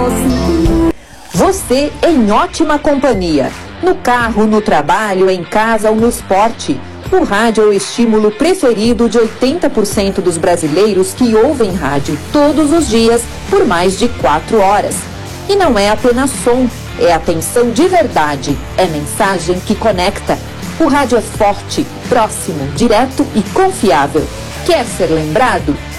Você em ótima companhia. No carro, no trabalho, em casa ou no esporte. O rádio é o estímulo preferido de 80% dos brasileiros que ouvem rádio todos os dias por mais de 4 horas. E não é apenas som, é atenção de verdade, é mensagem que conecta. O rádio é forte, próximo, direto e confiável. Quer ser lembrado?